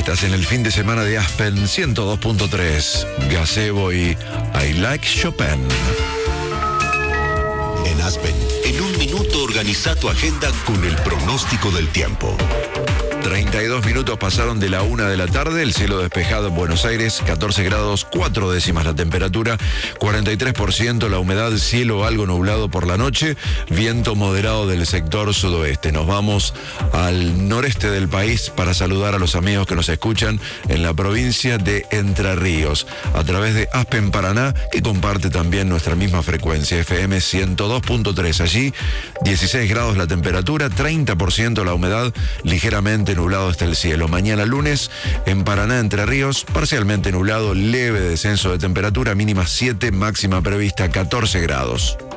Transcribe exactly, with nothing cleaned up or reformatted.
Estás en el fin de semana de Aspen ciento dos punto tres. Gazebo y I Like Chopin. En Aspen, en un minuto organiza tu agenda con el pronóstico del tiempo. treinta y dos minutos pasaron de la una de la tarde, el cielo despejado en Buenos Aires, catorce grados, cuatro décimas la temperatura, cuarenta y tres por ciento la humedad, cielo algo nublado por la noche, viento moderado del sector sudoeste. Nos vamos al noreste del país para saludar a los amigos que nos escuchan en la provincia de Entre Ríos, a través de Aspen Paraná, que comparte también nuestra misma frecuencia, F M ciento dos punto tres. Allí, dieciséis grados la temperatura, treinta por ciento la humedad, ligeramente nublado está el cielo. Mañana lunes, en Paraná, Entre Ríos, parcialmente nublado, leve descenso de temperatura, mínima siete, máxima prevista catorce grados.